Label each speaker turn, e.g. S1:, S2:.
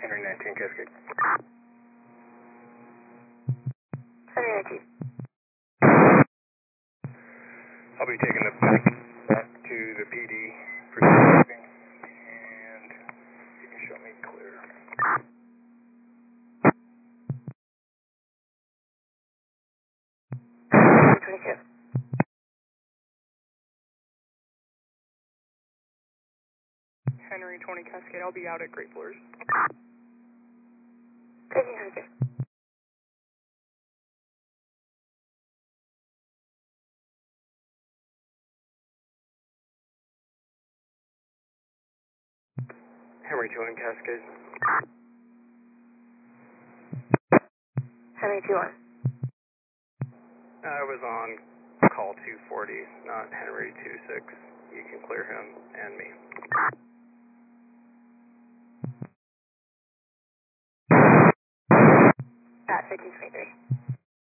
S1: Henry 19 Cascade.
S2: Henry 19.
S1: I'll be taking the back to the PD for sleeping, and you can show me clear.
S2: Henry 22.
S3: Henry 20 Cascade, I'll be out at Great Floors.
S2: Thank you, Henry 2.
S1: Henry 2 Cascade.
S2: Henry 2-1.
S1: I was on call 240, not Henry 26. You can clear him and me.
S2: At 1523.